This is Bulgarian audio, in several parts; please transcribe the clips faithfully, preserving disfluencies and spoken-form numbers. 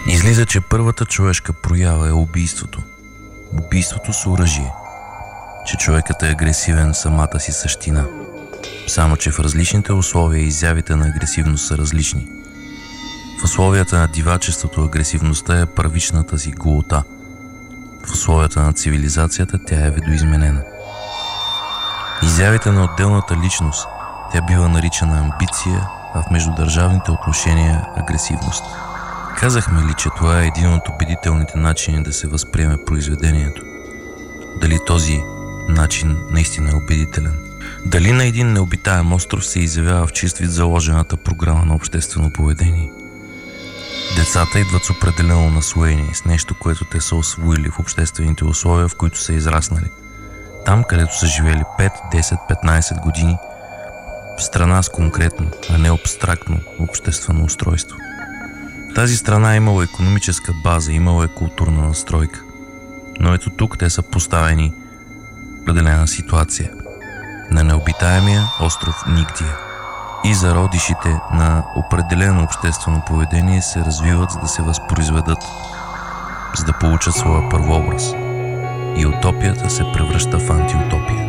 Излиза, че първата човешка проява е убийството. Убийството с оръжие. Че човекът е агресивен в самата си същина. Само че в различните условия изявите на агресивност са различни. В условията на дивачеството агресивността е първичната си голота. В условията на цивилизацията тя е видоизменена. Изявите на отделната личност тя бива наричана амбиция, а в междудържавните отношения агресивност. Казахме ли, че това е един от убедителните начини да се възприеме произведението? Дали този начин наистина е убедителен? Дали на един необитаем остров се изявява в чист вид заложената програма на обществено поведение? Децата идват с определено наслоение, с нещо, което те са освоили в обществените условия, в които са израснали. Там, където са живели пет, десет, петнайсет години, в страна с конкретно, а не абстрактно обществено устройство. Тази страна е имала икономическа база, имала е културна настройка. Но ето тук те са поставени в определена ситуация. На необитаемия остров Нигдия. И зародишите на определено обществено поведение се развиват, за да се възпроизведат, за да получат своя първообраз. И утопията се превръща в антиутопия.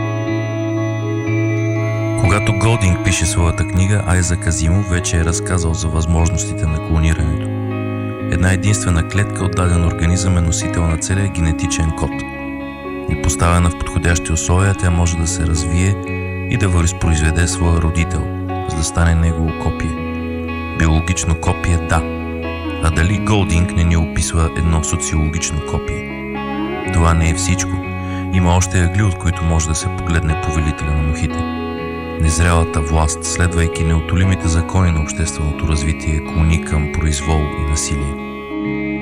Когато Голдинг пише своята книга, Айзак Азимов вече е разказал за възможностите на клонирането. Една единствена клетка от даден организъм е носител на целия генетичен код. И поставена в подходящи условия, тя може да се развие и да възпроизведе своя родител, за да стане негово копие. Биологично копие – да. А дали Голдинг не ни описва едно социологично копие? Това не е всичко. Има още ъгли, от които може да се погледне повелителя на мухите. Незрялата власт, следвайки неотолимите закони на общественото развитие, клони към произвол и насилие.